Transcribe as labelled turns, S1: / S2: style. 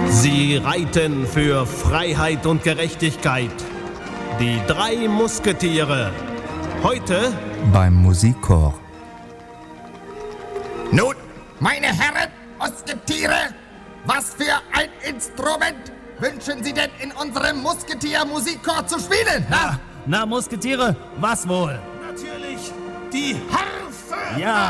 S1: Sie reiten für Freiheit und Gerechtigkeit. Die 3 Musketiere. Heute
S2: beim Musikchor.
S3: Nun, meine Herren Musketiere, was für ein Instrument wünschen Sie denn in unserem Musketier-Musikchor zu spielen?
S4: Na, Musketiere, was wohl?
S1: natürlich die Harfe.
S4: Ja.